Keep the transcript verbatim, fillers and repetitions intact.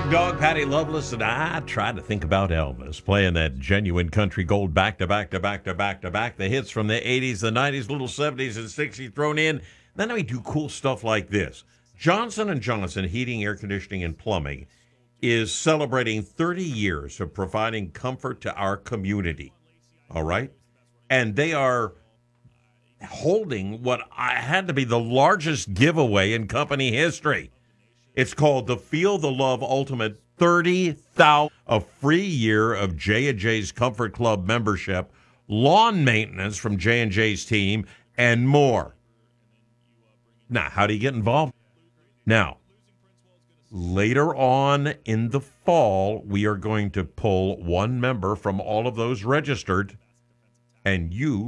Dog Patty Loveless, and I tried to think about Elvis playing that genuine country gold back to back to back to back to back. The hits from the eighties, the nineties, little seventies and sixties thrown in. Then we do cool stuff like this. Johnson and Johnson Heating, Air Conditioning, and Plumbing is celebrating thirty years of providing comfort to our community. All right? And they are holding what I had to be the largest giveaway in company history. It's called the Feel the Love Ultimate thirty thousand, a free year of J and J's Comfort Club membership, lawn maintenance from J and J's team, and more. Now, how do you get involved? Now, later on in the fall, we are going to pull one member from all of those registered, and you